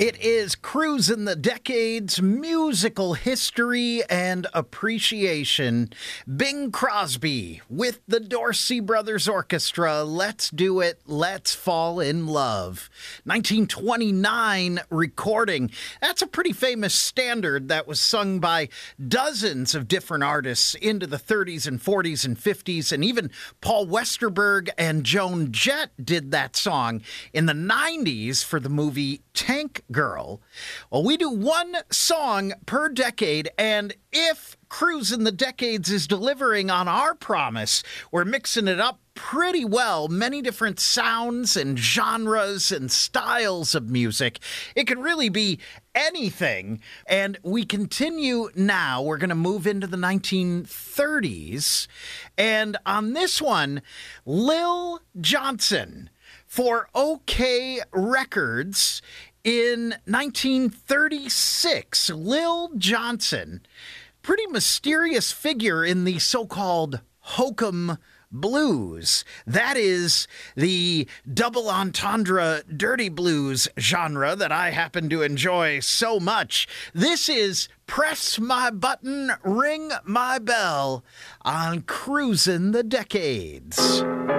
It is Cruising the Decades, musical history and appreciation. Bing Crosby with the Dorsey Brothers Orchestra. Let's do it. Let's fall in love. 1929 recording. That's a pretty famous standard that was sung by dozens of different artists into the 30s and 40s and 50s. And even Paul Westerberg and Joan Jett did that song in the 90s for the movie Tank Girl. Well, we do one song per decade, and if Cruising the Decades is delivering on our promise, we're mixing it up pretty well. Many different sounds and genres and styles of music. It could really be anything. And we continue now. We're going to move into the 1930s. And on this one, Lil Johnson for OK Records. In 1936, Lil Johnson, pretty mysterious figure in the so-called hokum blues. That is the double entendre dirty blues genre that I happen to enjoy so much. This is Press My Button, Ring My Bell on Cruising the Decades.